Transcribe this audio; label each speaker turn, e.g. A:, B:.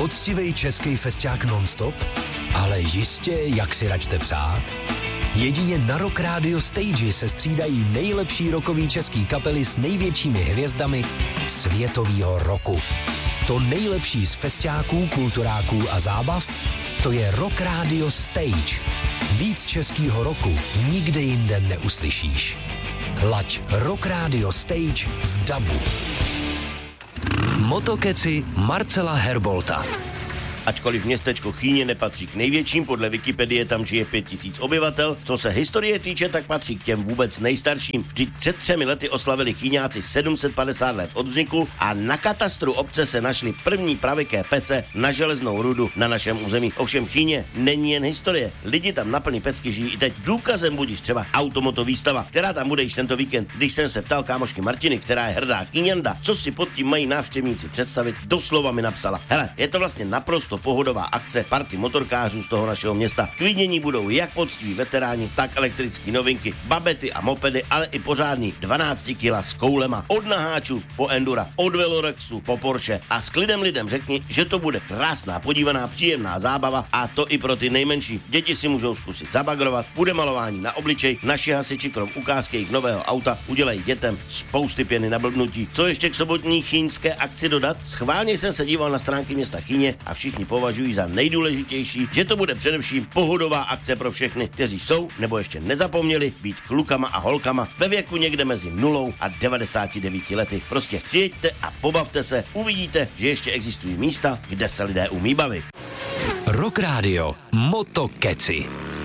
A: Poctivej český festiák non-stop? Ale jistě, jak si račte přát? Jedině na Rock Radio Stage se střídají nejlepší rockový český kapely s největšími hvězdami světovýho roku. To nejlepší z festiáků, kulturáků a zábav, to je Rock Radio Stage. Víc českýho roku nikde jinde neuslyšíš. Laď Rock Radio Stage v dabu. Motokeci Marcela Herbolta.
B: Ačkoliv městečko Chýně nepatří k největším, podle Wikipedie tam žije 5000 obyvatel. Co se historie týče, tak patří k těm vůbec nejstarším. Vždyť před 3 lety oslavili Chýňáci 750 let od vzniku a na katastru obce se našly první pravěké pece na železnou rudu na našem území. Ovšem Chýně není jen historie. Lidi tam na plný pecky žijí i teď. Důkazem budíš třeba automoto výstava, která tam bude již tento víkend. Když jsem se ptal kámošky Martiny, která je hrdá Chýňanda, co si pod tím mají návštěvníci představit, doslova mi napsala: hele, je to vlastně naprosto pohodová akce party motorkářů z toho našeho města. K vidění budou jak poctiví veteráni, tak elektrické novinky, babety a mopedy, ale i pořádný 12 kila s koulema. Od naháčů po endura, od velorexu po Porsche. A s klidem lidem řekni, že to bude krásná, podívaná, příjemná zábava, a to i pro ty nejmenší. Děti si můžou zkusit zabagrovat, bude malování na obličej, naši hasiči krom ukázky jejich nového auta udělají dětem spousty pěny na blbnutí. Co ještě k sobotní chýňské akci dodat? Schválně jsem se díval na stránky města Chýně a všichni považují za nejdůležitější, že to bude především pohodová akce pro všechny, kteří jsou nebo ještě nezapomněli být klukama a holkama ve věku někde mezi 0 a 99 lety. Prostě přijeďte a pobavte se, uvidíte, že ještě existují místa, kde se lidé umí bavit.
A: Rock Radio Motokeci.